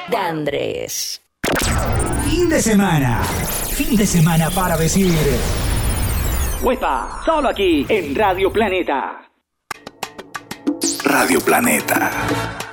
de Andrés. Fin de semana. Fin de semana para decir. ¡Huepa! Solo aquí en Radio Planeta. Radio Planeta.